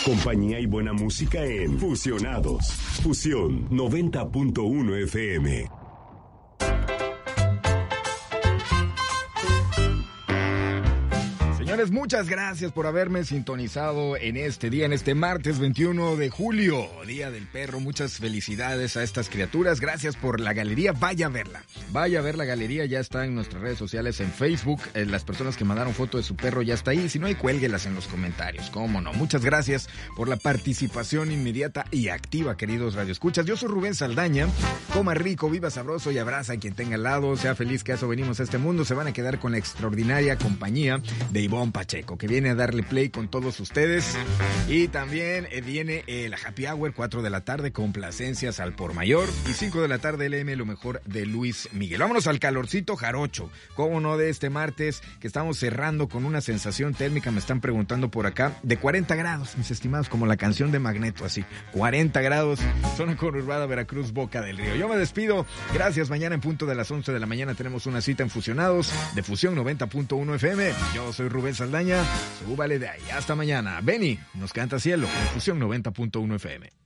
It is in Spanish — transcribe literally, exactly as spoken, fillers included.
Compañía y buena música en Fusionados. Fusión noventa punto uno F M. Señores, muchas gracias por haberme sintonizado en este día, en este martes veintiuno de julio, Día del Perro. Muchas felicidades a estas criaturas. Gracias por la galería. Vaya a verla. Vaya a ver la galería. Ya está en nuestras redes sociales, en Facebook. Eh, las personas que mandaron foto de su perro ya está ahí. Si no hay, cuélguelas en los comentarios. Cómo no. Muchas gracias por la participación inmediata y activa, queridos radioescuchas. Yo soy Rubén Saldaña. Coma rico, viva sabroso y abraza a quien tenga al lado. Sea feliz, que a eso venimos a este mundo. Se van a quedar con la extraordinaria compañía de Ivonne Pacheco, que viene a darle play con todos ustedes. Y también eh, viene el Happy Hour, cuatro de la tarde, complacencias al por mayor. Y cinco de la tarde, L M, lo mejor de Luis Miguel. Vámonos al calorcito jarocho. Cómo no, de este martes, que estamos cerrando con una sensación térmica, me están preguntando por acá, de cuarenta grados, mis estimados, como la canción de Magneto, así. cuarenta grados, zona conurbada Veracruz, Boca del Río. Yo me despido. Gracias. Mañana en punto de las once de la mañana tenemos una cita en Fusionados de Fusión noventa punto uno F M. Yo soy Rubén Saldaña. Súbale de ahí. Hasta mañana. Benny nos canta Cielo en Fusión noventa punto uno F M.